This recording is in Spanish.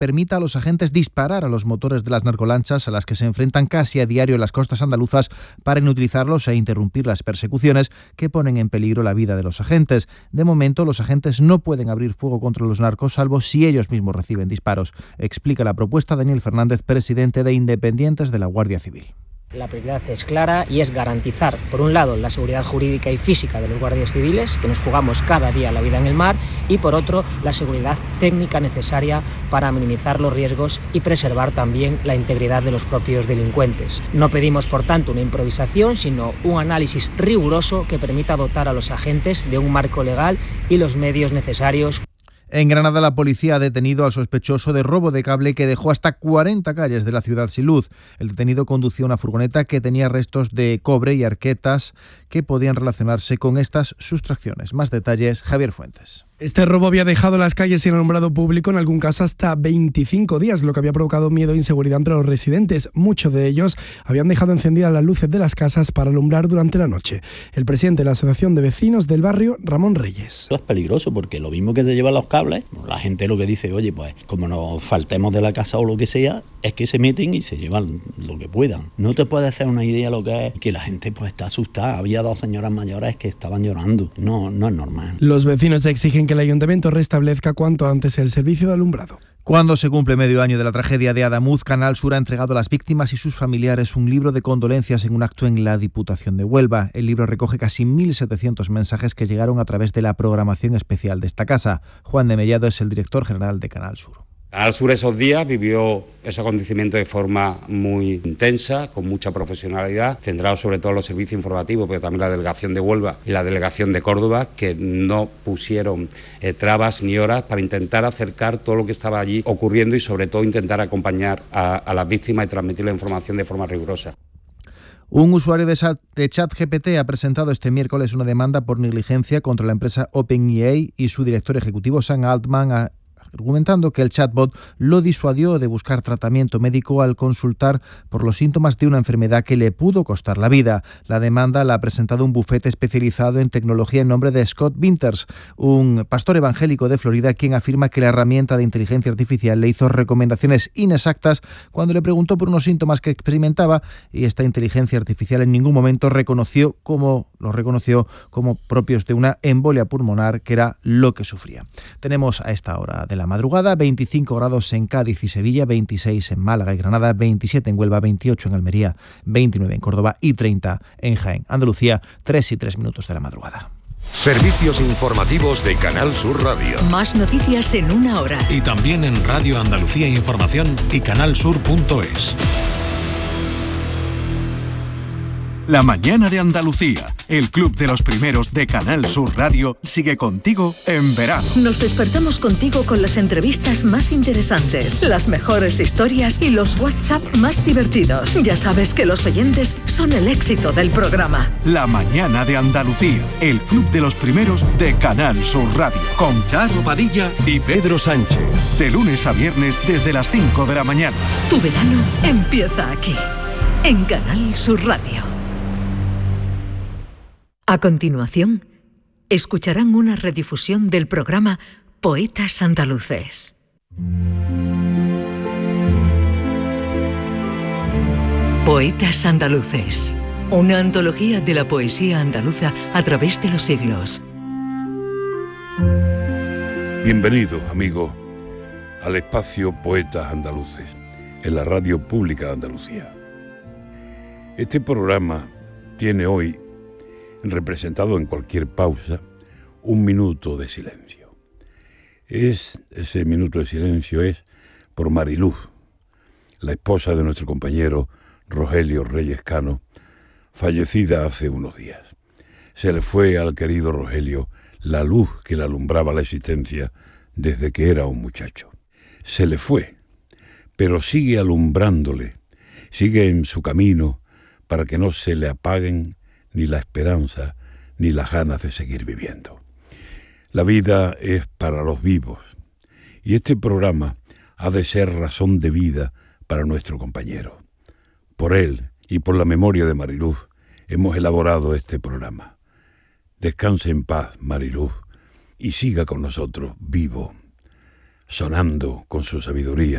permita a los agentes disparar a los motores de las narcolanchas a las que se enfrentan casi a diario en las costas andaluzas para inutilizarlos e interrumpir las persecuciones que ponen en peligro la vida de los agentes. De momento, los agentes no pueden abrir fuego contra los narcos salvo si ellos mismos reciben disparos. Explica la propuesta Daniel Fernández, presidente de Independientes de la Guardia Civil. La prioridad es clara y es garantizar, por un lado, la seguridad jurídica y física de los guardias civiles, que nos jugamos cada día la vida en el mar, y por otro, la seguridad técnica necesaria para minimizar los riesgos y preservar también la integridad de los propios delincuentes. No pedimos, por tanto, una improvisación, sino un análisis riguroso que permita dotar a los agentes de un marco legal y los medios necesarios. En Granada, la policía ha detenido al sospechoso de robo de cable que dejó hasta 40 calles de la ciudad sin luz. El detenido conducía una furgoneta que tenía restos de cobre y arquetas que podían relacionarse con estas sustracciones. Más detalles, Javier Fuentes. Este robo había dejado las calles sin alumbrado público, en algún caso hasta 25 días, lo que había provocado miedo e inseguridad entre los residentes. Muchos de ellos habían dejado encendidas las luces de las casas para alumbrar durante la noche. El presidente de la Asociación de Vecinos del barrio, Ramón Reyes. Esto es peligroso porque lo mismo que se llevan los cables, la gente lo que dice, oye, pues como nos faltemos de la casa o lo que sea, es que se meten y se llevan lo que puedan. No te puedes hacer una idea de lo que es que la gente pues está asustada. Había 2 señoras mayores que estaban llorando. No es normal. Los vecinos exigen que el ayuntamiento restablezca cuanto antes el servicio de alumbrado. Cuando se cumple medio año de la tragedia de Adamuz, Canal Sur ha entregado a las víctimas y sus familiares un libro de condolencias en un acto en la Diputación de Huelva. El libro recoge casi 1.700 mensajes que llegaron a través de la programación especial de esta casa. Juan de Mellado es el director general de Canal Sur. Canal Sur esos días vivió ese acontecimiento de forma muy intensa, con mucha profesionalidad, centrado sobre todo en los servicios informativos, pero también la delegación de Huelva y la delegación de Córdoba, que no pusieron trabas ni horas para intentar acercar todo lo que estaba allí ocurriendo y sobre todo intentar acompañar a las víctimas y transmitir la información de forma rigurosa. Un usuario de ChatGPT ha presentado este miércoles una demanda por negligencia contra la empresa OpenAI y su director ejecutivo Sam Altman, argumentando que el chatbot lo disuadió de buscar tratamiento médico al consultar por los síntomas de una enfermedad que le pudo costar la vida. La demanda la ha presentado un bufete especializado en tecnología en nombre de Scott Winters, un pastor evangélico de Florida, quien afirma que la herramienta de inteligencia artificial le hizo recomendaciones inexactas cuando le preguntó por unos síntomas que experimentaba, y esta inteligencia artificial en ningún momento lo reconoció como propios de una embolia pulmonar, que era lo que sufría. Tenemos a esta hora de la madrugada 25 grados en Cádiz y Sevilla, 26 en Málaga y Granada, 27 en Huelva, 28 en Almería, 29 en Córdoba y 30 en Jaén. Andalucía, 3 y 3 minutos de la madrugada. Servicios informativos de Canal Sur Radio. Más noticias en una hora. Y también en Radio Andalucía Información y canalsur.es. La mañana de Andalucía, el club de los primeros de Canal Sur Radio, sigue contigo en verano. Nos despertamos contigo con las entrevistas más interesantes, las mejores historias y los WhatsApp más divertidos. Ya sabes que los oyentes son el éxito del programa. La mañana de Andalucía, el club de los primeros de Canal Sur Radio, con Charo Padilla y Pedro Sánchez. De lunes a viernes desde las 5 de la mañana. Tu verano empieza aquí, en Canal Sur Radio. A continuación, escucharán una redifusión del programa Poetas Andaluces. Poetas Andaluces, una antología de la poesía andaluza a través de los siglos. Bienvenido, amigo, al espacio Poetas Andaluces, en la Radio Pública de Andalucía. Este programa tiene hoy, representado en cualquier pausa, un minuto de silencio. Ese minuto de silencio es por Mariluz, la esposa de nuestro compañero Rogelio Reyes Cano, fallecida hace unos días. Se le fue al querido Rogelio la luz que le alumbraba la existencia desde que era un muchacho. Se le fue, pero sigue alumbrándole, sigue en su camino para que no se le apaguen ni la esperanza, ni las ganas de seguir viviendo. La vida es para los vivos, y este programa ha de ser razón de vida para nuestro compañero. Por él y por la memoria de Mariluz hemos elaborado este programa. Descanse en paz, Mariluz, y siga con nosotros vivo, sonando con su sabiduría